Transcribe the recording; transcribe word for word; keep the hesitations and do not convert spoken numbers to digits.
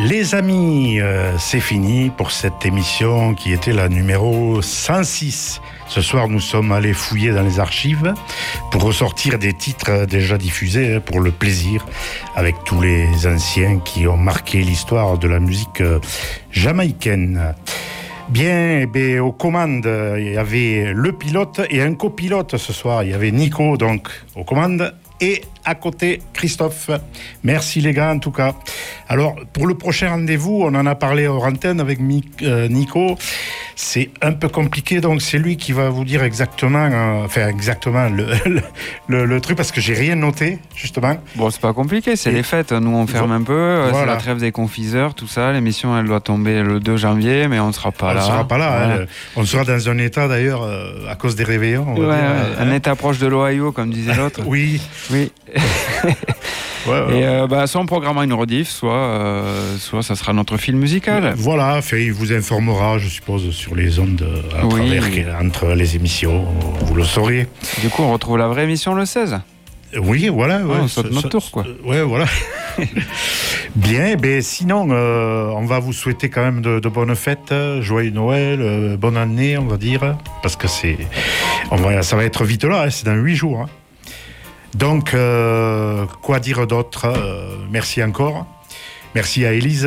Les amis, euh, c'est fini pour cette émission qui était la numéro cent six. Ce soir, nous sommes allés fouiller dans les archives pour ressortir des titres déjà diffusés pour le plaisir, avec tous les anciens qui ont marqué l'histoire de la musique jamaïcaine. Bien, eh bien, aux commandes, il y avait le pilote et un copilote ce soir. Il y avait Nico, donc, aux commandes, et à côté, Christophe. Merci les gars, en tout cas. Alors, pour le prochain rendez-vous, on en a parlé hors antenne avec Nico. C'est un peu compliqué, donc c'est lui qui va vous dire exactement, euh, enfin exactement le, le, le truc, parce que j'ai rien noté, justement. Bon, c'est pas compliqué, c'est et les fêtes. Nous, on ferme un peu. Voilà. C'est la trêve des confiseurs, tout ça. L'émission, elle doit tomber le deux janvier, mais on ne sera pas on là. On ne sera pas là. Voilà. Hein. On sera dans un état, d'ailleurs, euh, à cause des réveillons. On va ouais, dire, ouais, un hein. état proche de l'Ohio, comme disait l'autre. Oui. Oui. Ouais, ouais. Et euh, bah, soit on programmera une rediff, soit, euh, soit ça sera notre film musical. Voilà, fait, il vous informera, je suppose, sur les ondes à oui. travers entre les émissions, vous le saurez. Du coup, on retrouve la vraie émission le seize. Oui, voilà. Ouais, ouais, on saute ça, notre ça, tour, quoi. Ouais, voilà. Bien, ben sinon, euh, on va vous souhaiter quand même de, de bonnes fêtes, joyeux Noël, euh, bonne année, on va dire, parce que c'est, on va, ça va être vite là, hein, c'est dans huit jours. Hein. Donc, euh, quoi dire d'autre euh, merci encore. Merci à Élise.